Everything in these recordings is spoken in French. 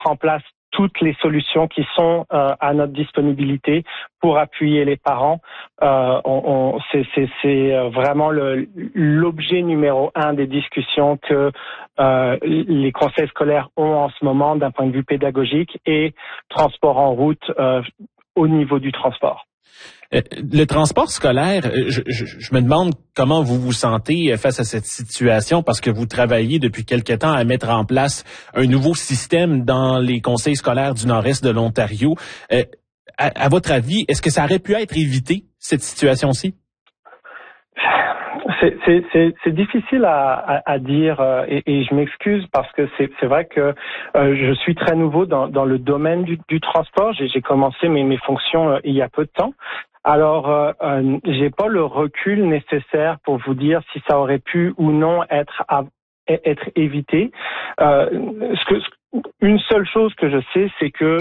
en place toutes les solutions qui sont à notre disponibilité pour appuyer les parents. C'est vraiment l'objet numéro 1 des discussions que les conseils scolaires ont en ce moment d'un point de vue pédagogique et transport en route au niveau du transport. Le transport scolaire, je me demande comment vous vous sentez face à cette situation parce que vous travaillez depuis quelque temps à mettre en place un nouveau système dans les conseils scolaires du nord-est de l'Ontario. À votre avis, est-ce que ça aurait pu être évité, cette situation-ci? C'est difficile à dire et je m'excuse parce que c'est vrai que je suis très nouveau dans le domaine du transport. J'ai commencé mes fonctions il y a peu de temps. Alors, j'ai pas le recul nécessaire pour vous dire si ça aurait pu ou non être évité. Une seule chose que je sais, c'est que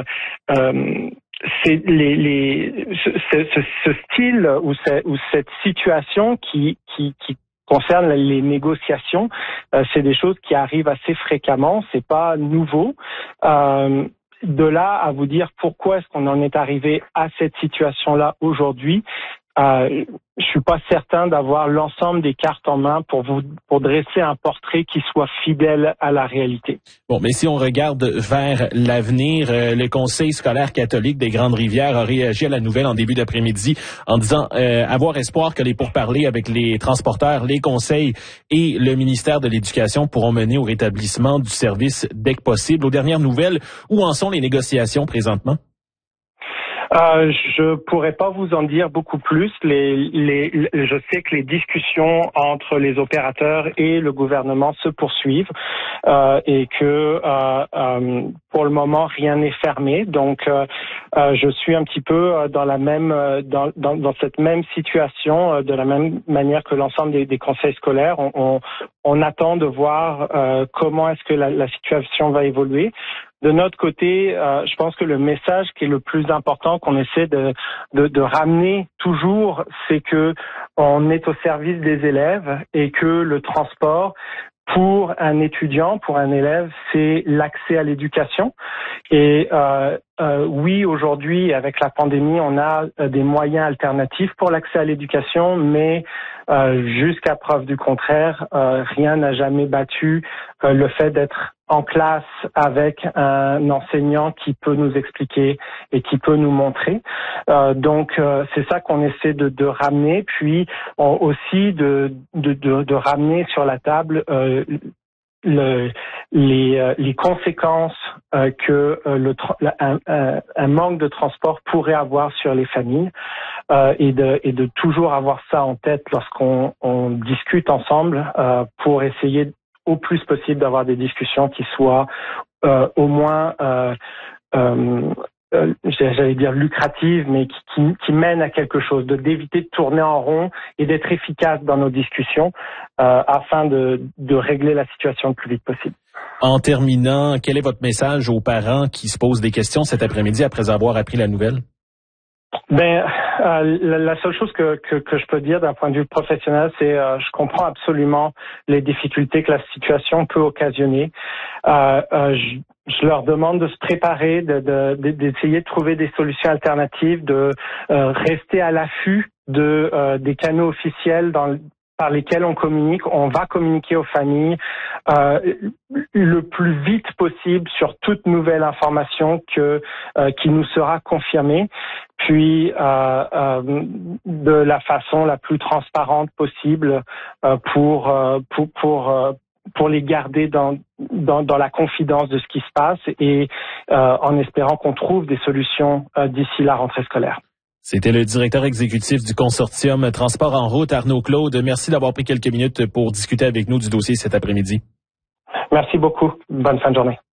c'est ce style ou cette situation qui concerne les négociations, c'est des choses qui arrivent assez fréquemment, c'est pas nouveau. De là à vous dire pourquoi est-ce qu'on en est arrivé à cette situation-là aujourd'hui, je suis pas certain d'avoir l'ensemble des cartes en main pour dresser un portrait qui soit fidèle à la réalité. Bon, mais si on regarde vers l'avenir, le Conseil scolaire catholique des Grandes-Rivières a réagi à la nouvelle en début d'après-midi en disant avoir espoir que les pourparlers avec les transporteurs, les conseils et le ministère de l'Éducation pourront mener au rétablissement du service dès que possible. Aux dernières nouvelles, où en sont les négociations présentement? Je pourrais pas vous en dire beaucoup plus. Je sais que les discussions entre les opérateurs et le gouvernement se poursuivent et que pour le moment rien n'est fermé. Donc je suis un petit peu dans la même dans cette même situation de la même manière que l'ensemble des conseils scolaires. On attend de voir comment est-ce que la situation va évoluer. De notre côté, je pense que le message qui est le plus important qu'on essaie de ramener toujours, c'est que on est au service des élèves et que le transport pour un étudiant, pour un élève, c'est l'accès à l'éducation. Et oui, aujourd'hui, avec la pandémie, on a des moyens alternatifs pour l'accès à l'éducation, mais jusqu'à preuve du contraire, rien n'a jamais battu le fait d'être en classe avec un enseignant qui peut nous expliquer et qui peut nous montrer. Donc c'est ça qu'on essaie de ramener, puis aussi de ramener sur la table les conséquences que un manque de transport pourrait avoir sur les familles et de toujours avoir ça en tête lorsqu'on discute ensemble pour essayer au plus possible d'avoir des discussions qui soient au moins j'allais dire lucratives, mais qui mènent à quelque chose, d'éviter de tourner en rond et d'être efficace dans nos discussions afin de régler la situation le plus vite possible. En terminant, quel est votre message aux parents qui se posent des questions cet après-midi après avoir appris la nouvelle? La seule chose que je peux dire d'un point de vue professionnel, c'est je comprends absolument les difficultés que la situation peut occasionner. Je leur demande de se préparer, d'essayer de trouver des solutions alternatives, de rester à l'affût des canaux officiels par lesquels on communique. On va communiquer aux familles le plus vite possible sur toute nouvelle information qui nous sera confirmée, puis de la façon la plus transparente possible pour les garder dans la confidence de ce qui se passe et en espérant qu'on trouve des solutions d'ici la rentrée scolaire. C'était le directeur exécutif du consortium Transport en route, Arnaud Claude. Merci d'avoir pris quelques minutes pour discuter avec nous du dossier cet après-midi. Merci beaucoup. Bonne fin de journée.